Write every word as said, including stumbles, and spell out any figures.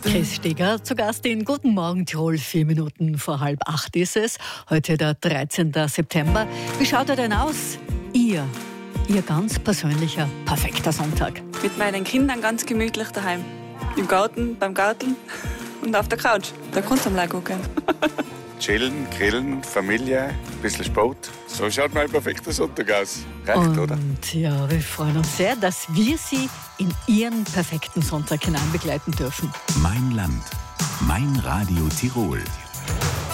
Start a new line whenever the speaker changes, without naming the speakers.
Chris Steger zu Gast in Guten Morgen Tirol. Vier Minuten vor halb acht ist es. Heute der dreizehnten September. Wie schaut er denn aus? Ihr, Ihr ganz persönlicher, perfekter Sonntag.
Mit meinen Kindern ganz gemütlich daheim. Im Garten, beim Garteln und auf der Couch. Da kannst du am gucken.
Chillen, grillen, Familie, ein bisschen Sport. So schaut mein perfekter Sonntag aus. Recht,
und,
oder?
Ja, wir freuen uns sehr, dass wir Sie in Ihren perfekten Sonntag hinein begleiten dürfen.
Mein Land, mein Radio Tirol.